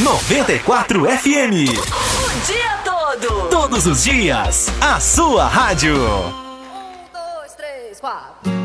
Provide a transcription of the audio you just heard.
94 FM. O dia todo. Todos os dias, a sua rádio. 1, 2, 3, 4.